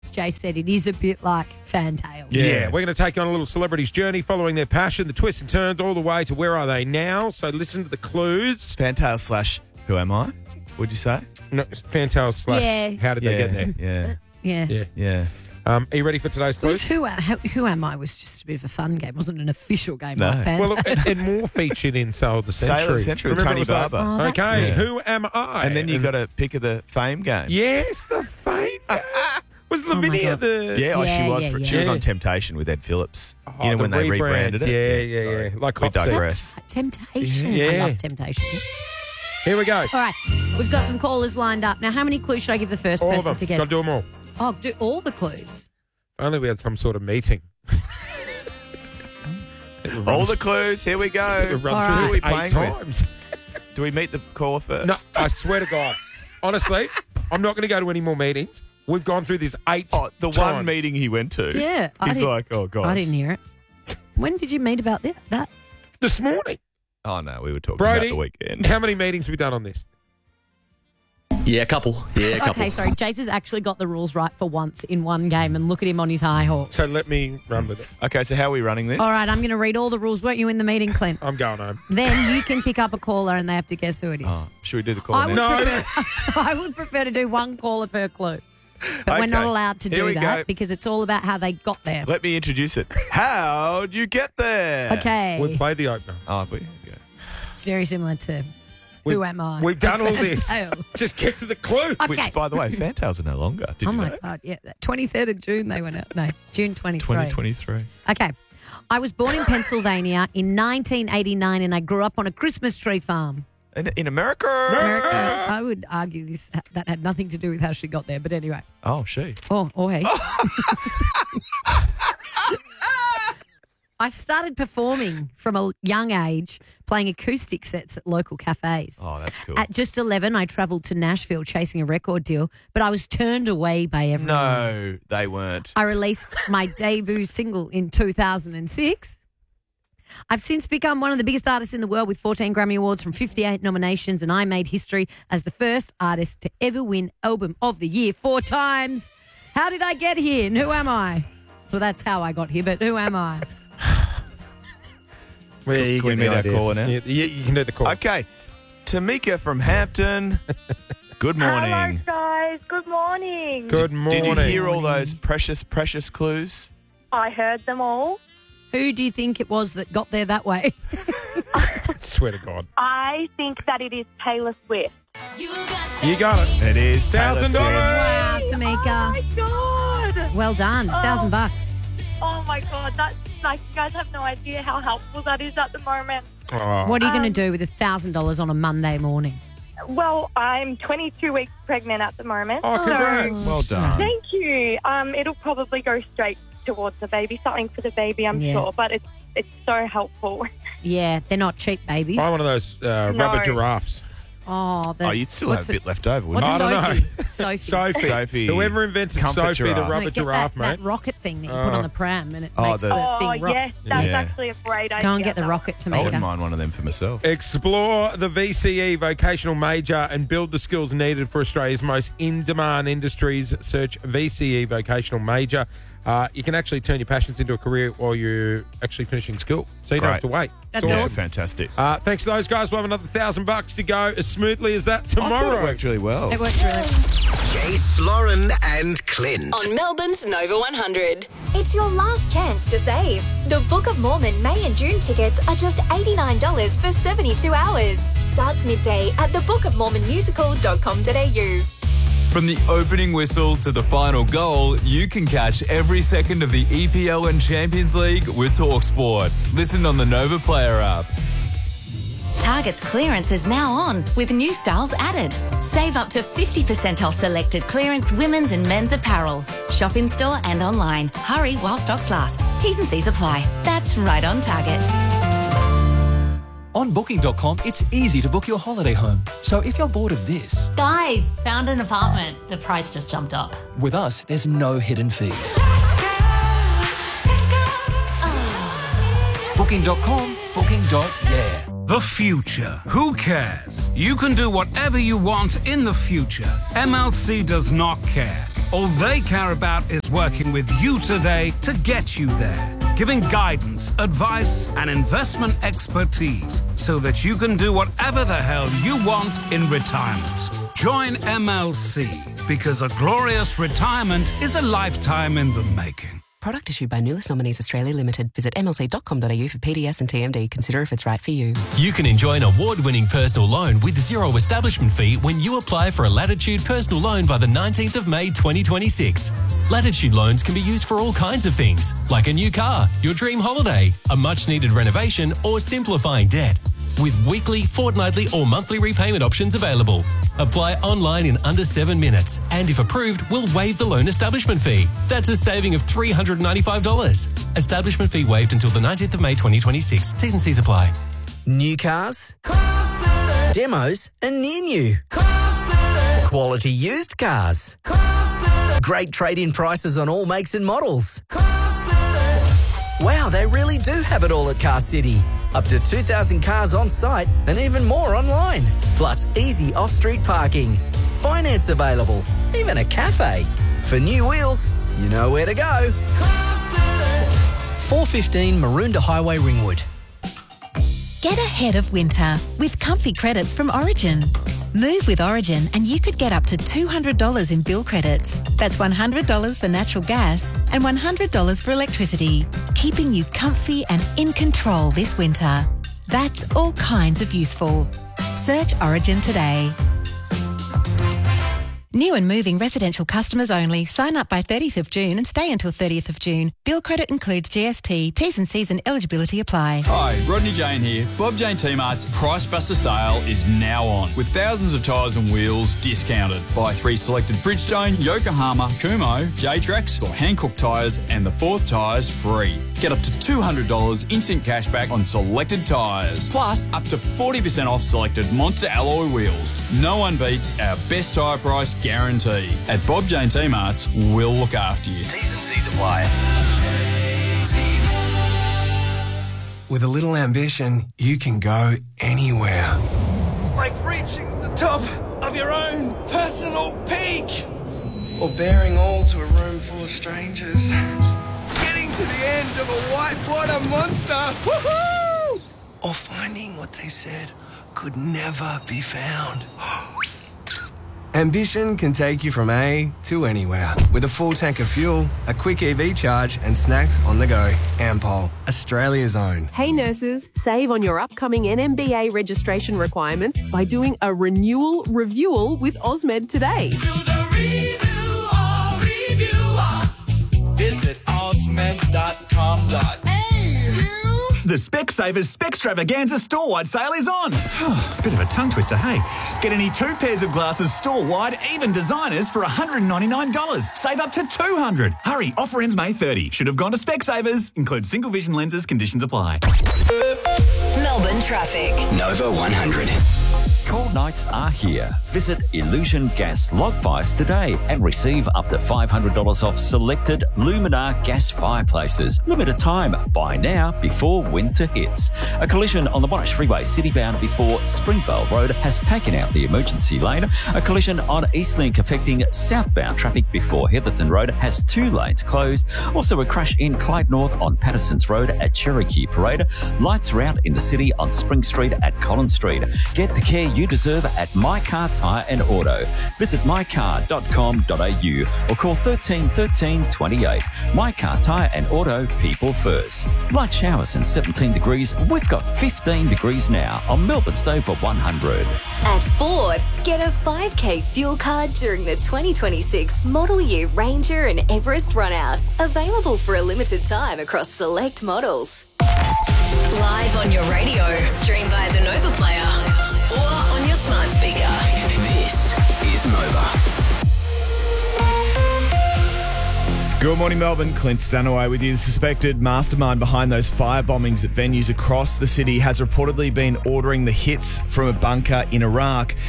Jay said it is a bit like Fantail. Yeah, we're going to take you on a little celebrity's journey following their passion, the twists and turns, all the way to where are they now. So listen to the clues. Fantail / who am I? Would you say? No, Fantail / how did they get there? Yeah. Are you ready for today's clues? Who Am I was just a bit of a fun game. It wasn't an official game No. like Fantail. Well, look, and more featured in Sale of the Century. Sale of the Century, Remember Tony it was like, Barber. Oh, that's okay, right. who am I? And then you got a pick of the fame game. Yes, the fame. Was my Lavinia God. the... Yeah, she was. yeah. She was on Temptation with Ed Phillips. Oh, You know the when they rebrand. rebranded it? Yeah. Like we Hot Seat. digress. That's Temptation. Yeah. I love Temptation. Here we go. All right, we've got some callers lined up. Now, how many clues should I give the first All of person them. to guess? Got to do them all. Oh, do all the clues. If only we had some sort of meeting. All the clues. Here we We go. run All through right. this Who are we 8 playing with? times. Do we meet the caller first? No, I swear to God. Honestly, I'm not going to go to any more meetings. We've gone through this 8 Oh, the times. one meeting he went to. Yeah, He's like, oh, God. I didn't hear it. When did you meet about that? This morning. Oh, no, we were talking Brody, about the weekend. how many meetings have we done on this? Yeah, a couple. Okay, sorry. Jace has actually got the rules right for once in one game, and look at him on his high horse. So let me run with it. Okay, so how are we running this? All right, I'm going to read all the rules. Weren't you in the meeting, Clint? I'm going home. Then you can pick up a caller, and they have to guess who it is. Oh, should we do the call I would, now? No. I would prefer to do one caller per clue. But we're not Okay. allowed to Here do we that go. because it's all about how they got there. Let me introduce it. How'd you get there? Okay. We played the opener. Oh, we yeah. It's very similar to Who Am I? We've done all this. Fantail. Just get to the clue. Okay. Which, by the way, Fantails are no longer. Did Oh you my know? God, yeah. 23rd of June they went out. No, June 23. 2023. Okay. I was born in Pennsylvania in 1989 and I grew up on a Christmas tree farm. In America? America, I would argue that had nothing to do with how she got there, but anyway. Oh, she. Or he. I started performing from a young age, playing acoustic sets at local cafes. Oh, that's cool. At just 11, I travelled to Nashville chasing a record deal, but I was turned away by everyone. No, they weren't. I released my debut single in 2006. I've since become one of the biggest artists in the world with 14 Grammy Awards from 58 nominations, and I made history as the first artist to ever win Album of the Year 4 times. How did I get here and who am I? Well, that's how I got here, but who am I? Well, yeah, you Can we get the meet our idea. caller now? Yeah, you can do the call. Okay. Tamika from Hampton. Good morning. Hello, guys. Good morning. Good morning. Did you hear all those precious, precious clues? I heard them all. Who do you think it was that got there that way? Swear to God. I think that it is Taylor Swift. You got it. It is Taylor $1,000. Swift. Wow, Oh, Tamika. my God. Well done. $1,000. Oh, my God. That's like, you guys have no idea how helpful that is at the moment. Oh. What are you going to do with $1,000 on a Monday morning? Well, I'm 22 weeks pregnant at the moment. Oh, congrats. Well done. Thank you. It'll probably go straight towards the baby, something for the baby, I'm Yeah. sure, but it's so helpful. Yeah, they're not cheap babies. Buy one of those rubber giraffes. Oh, Oh, you'd still have a bit left over, wouldn't What's you? I don't Sophie? know. Sophie. Sophie. Whoever invented Comfort Sophie, the giraffe. rubber Get giraffe, that mate. rocket thing that you put on the pram and it Oh, makes the- the Oh, thing rock. yes, that's Yeah. actually a great idea. Go and get the though. rocket, I wouldn't Tamika. mind one of them for myself. Explore the VCE vocational major and build the skills needed for Australia's most in-demand industries. Search VCE vocational major. You can actually turn your passions into a career while you're actually finishing school, so you don't Great. have to wait. That's It's Yeah, awesome. fantastic. Thanks to those guys. We'll have another $1,000 to go as smoothly as that I thought tomorrow. it worked really well. It works really. Jace, Lauren, and Clint. On Melbourne's Nova 100. It's your last chance to save. The Book of Mormon May and June tickets are just $89 for 72 hours. Starts midday at thebookofmormonmusical.com.au. From the opening whistle to the final goal, you can catch every second of the EPL and Champions League with TalkSport. Listen on the Nova Player app. Target's clearance is now on with new styles added. Save up to 50% off selected clearance women's and men's apparel. Shop in store and online. Hurry while stocks last. T's and C's apply. That's right on Target. On Booking.com, it's easy to book your holiday home. So if you're bored of this, Guys, found an apartment. The price just jumped up. with us, there's no hidden fees. Booking.com, booking.yeah. The future. Who cares? You can do whatever you want in the future. MLC does not care. All they care about is working with you today to get you there, giving guidance, advice, and investment expertise so that you can do whatever the hell you want in retirement. Join MLC, because a glorious retirement is a lifetime in the making. Product issued by Nulis Nominees Australia Limited. Visit mlc.com.au for PDS and TMD. Consider if it's right for you. You can enjoy an award-winning personal loan with zero establishment fee when you apply for a Latitude personal loan by the 19th of May 2026. Latitude loans can be used for all kinds of things, like a new car, your dream holiday, a much-needed renovation, or simplifying debt. With weekly, fortnightly or monthly repayment options available. Apply online in under 7 minutes, and if approved, we'll waive the loan establishment fee. That's a saving of $395. Establishment fee waived until the 19th of May 2026. T's and C's apply. New cars, demos and near new. Quality used cars. Great trade-in prices on all makes and models. Wow, they really do have it all at Car City. Up to 2,000 cars on site and even more online. Plus easy off-street parking. Finance available. Even a cafe. For new wheels, you know where to go. 415 Maroondah Highway, Ringwood. Get ahead of winter with comfy credits from Origin. Move with Origin and you could get up to $200 in bill credits. That's $100 for natural gas and $100 for electricity, keeping you comfy and in control this winter. That's all kinds of useful. Search Origin today. New and moving residential customers only. Sign up by 30th of June and stay until 30th of June. Bill credit includes GST. T's and C's and eligibility apply. Hi, Rodney Jane here. Bob Jane T-Mart's Price Buster sale is now on, with thousands of tyres and wheels discounted. Buy 3 selected Bridgestone, Yokohama, Kumho, J-Trax or Hankook tyres and the 4th tyres free. Get up to $200 instant cash back on selected tyres. Plus, up to 40% off selected Monster alloy wheels. No one beats our best tyre price guarantee. At Bob Jane T-Mart's, we'll look after you. T's and C's apply. With a little ambition, you can go anywhere. Like reaching the top of your own personal peak. Or bearing all to a room full of strangers. Getting to the end of a whitewater monster. Woohoo! Or finding what they said could never be found. Ambition can take you from A to anywhere. With a full tank of fuel, a quick EV charge and snacks on the go. Ampol, Australia's own. Hey nurses, save on your upcoming NMBA registration requirements by doing a renewal reviewal with Osmed today. Visit osmed.com.au. The Specsavers Specstravaganza store-wide sale is on. Bit of a tongue twister, hey? Get any 2 pairs of glasses store-wide, even designers, for $199. Save up to $200. Hurry, offer ends May 30. Should have gone to Specsavers. Includes single vision lenses, conditions apply. Melbourne traffic. Nova 100. Cold nights are here. Visit Illusion Gas Log Fires today and receive up to $500 off selected Luminar gas fireplaces. Limited time. Buy now before winter hits. A collision on the Monash Freeway citybound before Springvale Road has taken out the emergency lane. A collision on Eastlink affecting southbound traffic before Heatherton Road has 2 lanes closed. Also a crash in Clyde North on Patterson's Road at Cherokee Parade. Lights are out in the city on Spring Street at Collins Street. Get the care you deserve at My Car Tyre and Auto. Visit mycar.com.au or call 13 13 28. My Car Tyre and Auto, people first. Light showers and 17 degrees. We've got 15 degrees now on Melbourne's Day for 100. At Ford, get a 5K fuel card during the 2026 Model Year Ranger and Everest Runout. Available for a limited time across select models. Live on your radio, stream via the Nova Player, or on your smart speaker. This is Nova. Good morning, Melbourne. Clint Stanaway with you. The suspected mastermind behind those fire bombings at venues across the city has reportedly been ordering the hits from a bunker in Iraq.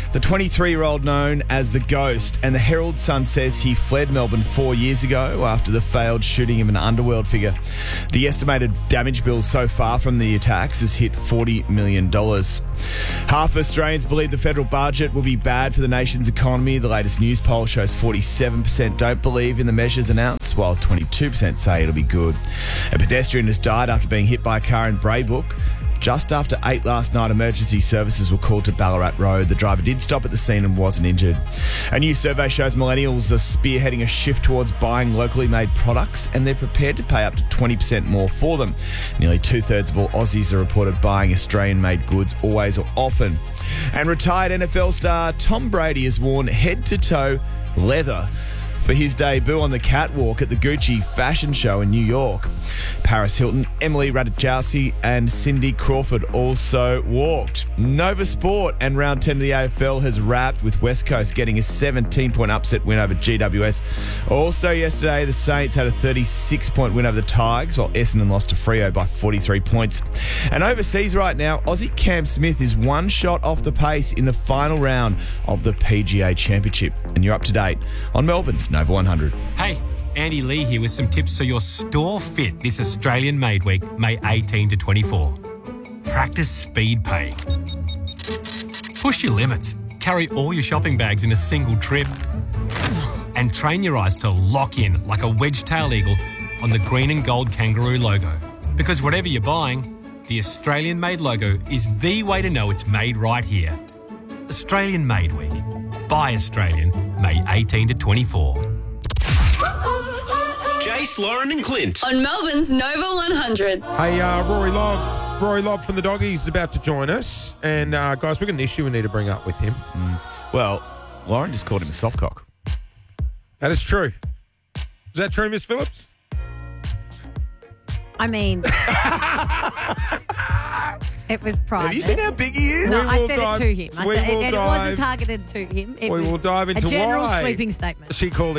The 23-year-old known as the Ghost, and the Herald Sun says he fled Melbourne 4 years ago after the failed shooting of an underworld figure. The estimated damage bill so far from the attacks has hit $40 million. Half of Australians believe the federal budget will be bad for the nation's economy. The latest news poll shows 47% don't believe in the measures announced, while 22% say it'll be good. A pedestrian has died after being hit by a car in Braybrook. Just after 8 last night, emergency services were called to Ballarat Road. The driver did stop at the scene and wasn't injured. A new survey shows millennials are spearheading a shift towards buying locally made products, and they're prepared to pay up to 20% more for them. Nearly 2/3 of all Aussies are reported buying Australian-made goods always or often. And retired NFL star Tom Brady has worn head-to-toe leather for his debut on the catwalk at the Gucci fashion show in New York. Paris Hilton, Emily Ratajkowski and Cindy Crawford also walked. Nova Sport and round 10 of the AFL has wrapped, with West Coast getting a 17-point upset win over GWS. Also yesterday, the Saints had a 36-point win over the Tigers, while Essendon lost to Freo by 43 points. And overseas right now, Aussie Cam Smith is one shot off the pace in the final round of the PGA Championship. And you're up to date on Melbourne's Nova 100. Hey, Andy Lee here with some tips so you're store fit this Australian Made Week, May 18 to 24. Practice speed paying. Push your limits. Carry all your shopping bags in a single trip. And train your eyes to lock in like a wedge-tailed eagle on the green and gold kangaroo logo. Because whatever you're buying, the Australian Made logo is the way to know it's made right here. Australian Made Week. Buy Australian, May 18 to 24. Jace, Lauren and Clint. On Melbourne's Nova 100. Hey, Rory Lobb from the Doggies is about to join us. And, guys, we've got an issue we need to bring up with him. Well, Lauren just called him a softcock. That is true. Is that true, Miss Phillips? I mean, it was private. Have you seen how big he is? No, I said it to him. I said, and it wasn't dive- targeted to him. It we was will dive into a general why sweeping statement. she called him